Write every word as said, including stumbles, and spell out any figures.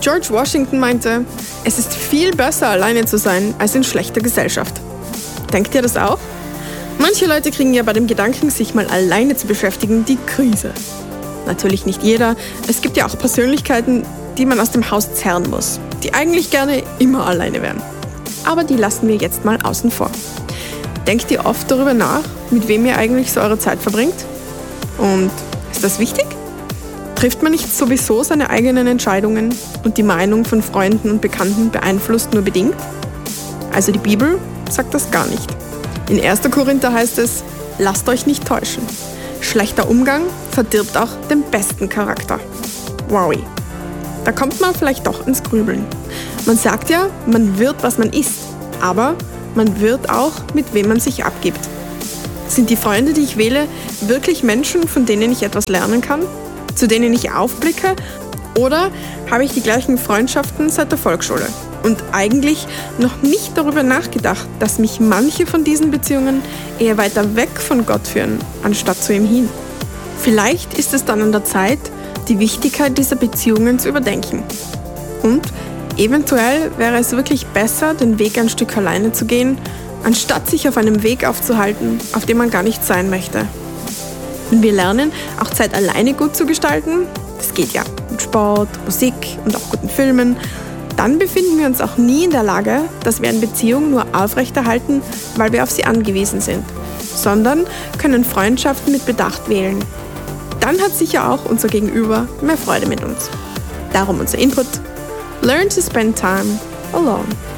George Washington meinte, es ist viel besser, alleine zu sein, als in schlechter Gesellschaft. Denkt ihr das auch? Manche Leute kriegen ja bei dem Gedanken, sich mal alleine zu beschäftigen, die Krise. Natürlich nicht jeder. Es gibt ja auch Persönlichkeiten, die man aus dem Haus zerren muss, die eigentlich gerne immer alleine wären. Aber die lassen wir jetzt mal außen vor. Denkt ihr oft darüber nach, mit wem ihr eigentlich so eure Zeit verbringt? Und ist das wichtig? Trifft man nicht sowieso seine eigenen Entscheidungen und die Meinung von Freunden und Bekannten beeinflusst nur bedingt? Also die Bibel sagt das gar nicht. In erster Korinther heißt es, lasst euch nicht täuschen. Schlechter Umgang verdirbt auch den besten Charakter. Wowi. Da kommt man vielleicht doch ins Grübeln. Man sagt ja, man wird, was man ist, aber man wird auch, mit wem man sich abgibt. Sind die Freunde, die ich wähle, wirklich Menschen, von denen ich etwas lernen kann? Zu denen ich aufblicke? Oder habe ich die gleichen Freundschaften seit der Volksschule? Und eigentlich noch nicht darüber nachgedacht, dass mich manche von diesen Beziehungen eher weiter weg von Gott führen, anstatt zu ihm hin. Vielleicht ist es dann an der Zeit, die Wichtigkeit dieser Beziehungen zu überdenken. Und eventuell wäre es wirklich besser, den Weg ein Stück alleine zu gehen, anstatt sich auf einem Weg aufzuhalten, auf dem man gar nicht sein möchte. Wenn wir lernen, auch Zeit alleine gut zu gestalten, das geht ja mit Sport, Musik und auch guten Filmen, dann befinden wir uns auch nie in der Lage, dass wir eine Beziehung nur aufrechterhalten, weil wir auf sie angewiesen sind, sondern können Freundschaften mit Bedacht wählen. Dann hat sicher auch unser Gegenüber mehr Freude mit uns. Darum unser Input: Learn to spend time alone.